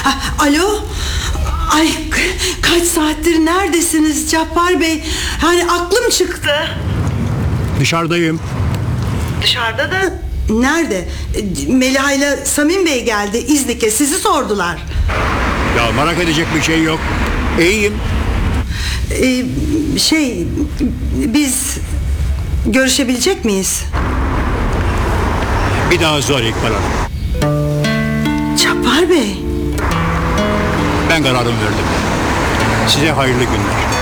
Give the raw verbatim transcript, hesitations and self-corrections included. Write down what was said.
A- Alo. Ay, kaç saattir neredesiniz Cabbar Bey? Hani aklım çıktı. Dışarıdayım. Dışarıda da nerede? Meliha ile Samim Bey geldi İznik'e, sizi sordular. Ya merak edecek bir şey yok. İyiyim. Ee, şey biz görüşebilecek miyiz? Bir daha zor İkbal Hanım. Cabbar Bey. Ben kararımı verdim. Size hayırlı günler.